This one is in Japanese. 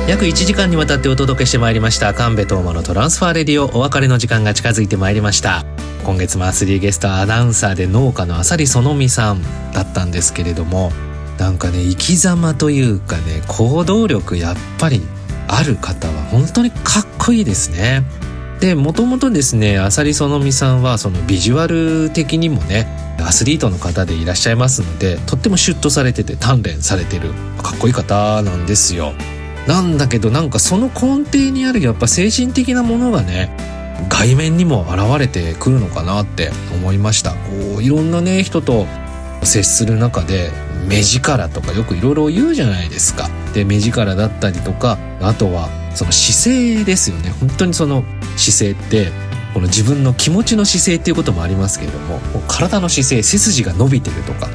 約1時間にわたってお届けしてまいりました神戸東馬のトランスファーレディオ。お別れの時間が近づいてまいりました。今月もアスリーゲストはアナウンサーで農家の浅利園美さんだったんですけれども、なんかね、生き様というかね、行動力やっぱりある方は本当にかっこいいですね。で、もともとですね、浅利園美さんはそのビジュアル的にもね、アスリートの方でいらっしゃいますので、とってもシュッとされてて鍛錬されてるかっこいい方なんですよ。なんだけど、なんかその根底にあるやっぱ精神的なものがね、外面にも現れてくるのかなって思いました。こういろんなね人と接する中で目力とかよくいろいろ言うじゃないですか。で、目力だったりとか、あとはその姿勢ですよね。本当にその姿勢ってこの自分の気持ちの姿勢っていうこともありますけれども、体の姿勢、背筋が伸びてるとか、